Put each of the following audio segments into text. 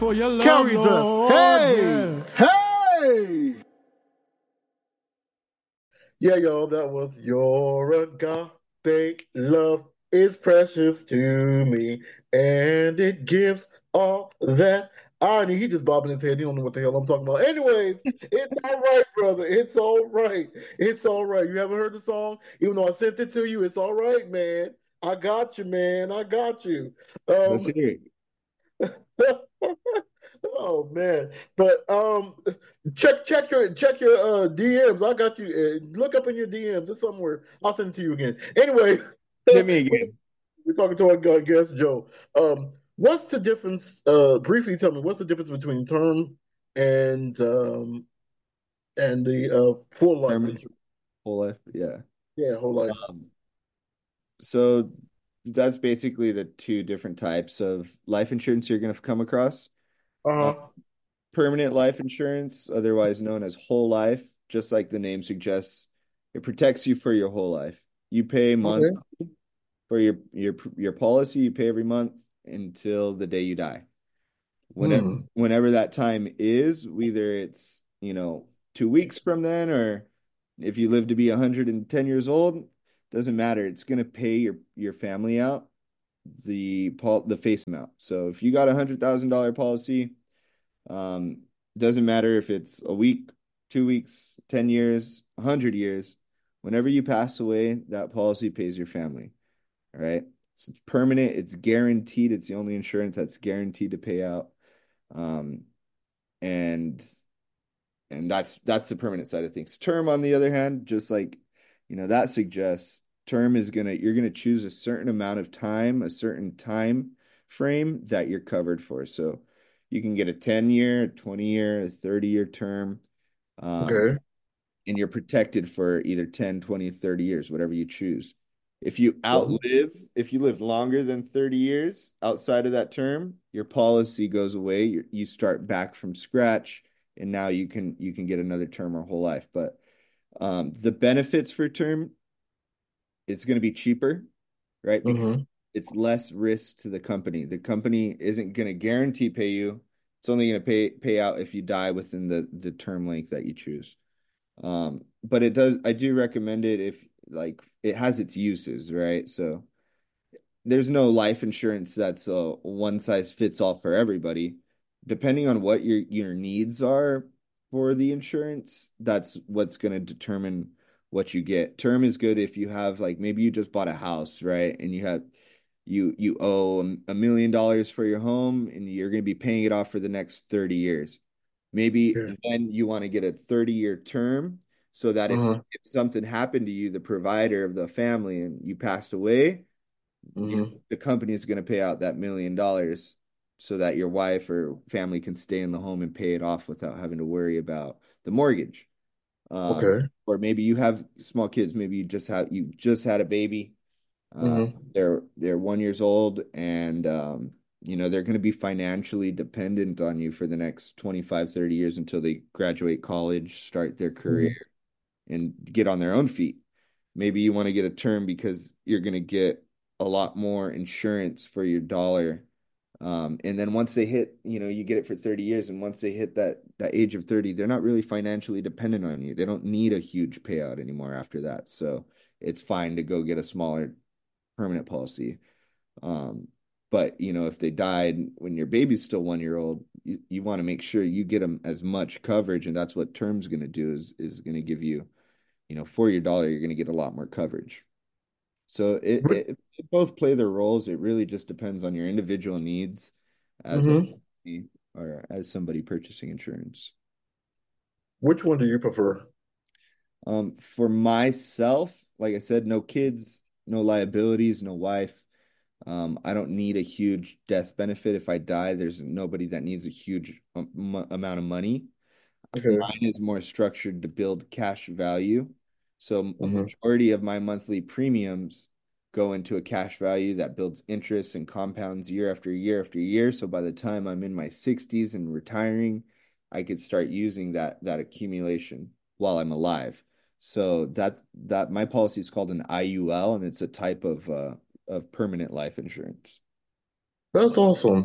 For your love, carries us. Lord, Hey, yeah. hey. Yeah, yo, that was Your Agape Love is Precious to Me, and it gives all that I need. He just bobbing his head. He don't know what the hell I'm talking about. Anyways, it's all right, brother. It's all right. It's all right. You haven't heard the song? Even though I sent it to you, it's all right, man. I got you, man. I got you. Let's Um, hear it. oh man. But check your DMs. I got you. Look up in your DMs. It's somewhere. I'll send it to you again. Anyway, Hit me again. we're talking to our guest Joe. What's the difference? Briefly tell me what's the difference between term and the full life Permanent insurance? whole life. Yeah. Yeah, whole life. Um, so that's basically the two different types of life insurance you're going to come across. Uh, Uh-huh. Permanent life insurance, otherwise known as whole life, just like the name suggests, it protects you for your whole life. You pay month Okay. for your policy, you pay every month until the day you die. Hmm. Whenever that time is, whether it's, 2 weeks from then, or if you live to be 110 years old, doesn't matter. It's going to pay your family out the face amount. So if you got $100,000 policy, doesn't matter if it's a week, 2 weeks, 10 years, 100 years, whenever you pass away, that policy pays your family. All right. So it's permanent, it's guaranteed, it's the only insurance that's guaranteed to pay out. Um, and that's the permanent side of things. Term, on the other hand, just like that suggests, term is you're gonna choose a certain amount of time, a certain time frame that you're covered for. So you can get a 10-year, a 20-year, a 30-year term, Okay. and you're protected for either 10, 20, 30 years, whatever you choose. Well, If you live longer than 30 years outside of that term, your policy goes away. You start back from scratch, and now you can get another term or whole life. But the benefits for term, it's going to be cheaper, right? Because hmm it's less risk to the company. The company isn't going to guarantee pay you. It's only going to pay out if you die within the term length that you choose. But I do recommend it if, like, it has its uses, right? So there's no life insurance that's a one size fits all for everybody. Depending on what your needs are for the insurance, that's what's going to determine what you get. Term is good if you have, like, maybe you just bought a house, right? And you owe $1 million for your home, and you're going to be paying it off for the next 30 years. Maybe Yeah. then you want to get a 30-year term, so that Uh-huh. if something happened to you, the provider of the family, and you passed away, hmm the company is going to pay out that $1 million, so that your wife or family can stay in the home and pay it off without having to worry about the mortgage. Okay. Or maybe you have small kids. Maybe you just had a baby. hmm They're 1 years old, and they're going to be financially dependent on you for the next 25, 30 years until they graduate college, start their career, hmm and get on their own feet. Maybe you want to get a term because you're going to get a lot more insurance for your dollar. And then once they hit, you get it for 30 years. And once they hit that age of 30, they're not really financially dependent on you. They don't need a huge payout anymore after that. So it's fine to go get a smaller permanent policy. Um, but if they died when your baby's still 1 year old, you want to make sure you get them as much coverage. And that's what term's going to do, is going to give you, for your dollar, you're going to get a lot more coverage. So it both play their roles. It really just depends on your individual needs as a hmm family or as somebody purchasing insurance. Which one do you prefer? For myself, like I said, no kids, no liabilities, no wife. I don't need a huge death benefit. If I die, there's nobody that needs a huge amount of money. Okay. Mine is more structured to build cash value. So a hmm majority of my monthly premiums go into a cash value that builds interest and compounds year after year after year. So by the time I'm in my 60s and retiring, I could start using that accumulation while I'm alive. So that my policy is called an IUL, and it's a type of permanent life insurance. That's awesome.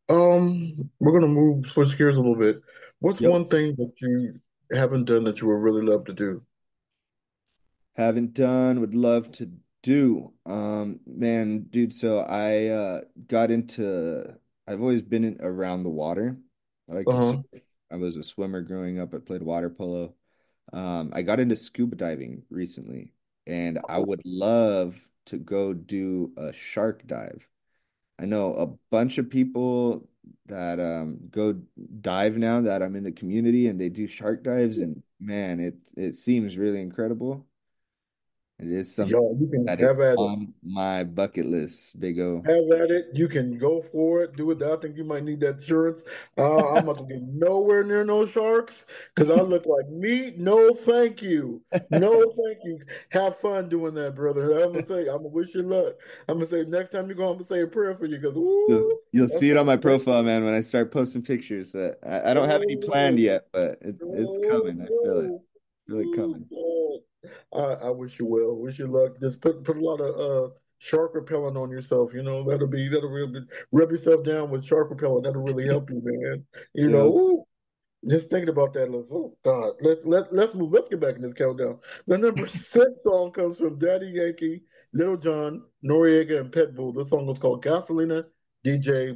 We're gonna move switch gears a little bit. What's Yep. one thing that you haven't done that you would really love to do? Haven't done, would love to do. Man, dude, so I got into I've always been around the water. I like to surf. Uh-huh. I was a swimmer growing up. I played water polo. I got into scuba diving recently, and I would love to go do a shark dive. I know a bunch of people that go dive now that I'm in the community, and they do shark dives, and man, it seems really incredible. It is something Y'all, you can that is have at it. on my bucket list, Big O. Have at it. You can go for it. Do it. I think you might need that insurance. I'm not gonna get nowhere near no sharks because I look like meat. No, thank you. No, thank you. Have fun doing that, brother. I'm gonna say, I'm gonna wish you luck. I'm gonna say next time you go, I'm gonna say a prayer for you because You'll that see it on sounds my great. profile, man, when I start posting pictures. But I don't have any planned Oh, yet, but it's oh coming. I feel it. no. Feel it coming. Oh, I wish you well. Wish you luck. Just put a lot of shark repellent on yourself. You know that'll really rub yourself down with shark repellent. That'll really help you, man. You know, Yep. ooh, just thinking about that. Oh God, let's move. Let's get back in this countdown. The number six song comes from Daddy Yankee, Little John, Noriega, and Pitbull. This song was called Gasolina. DJ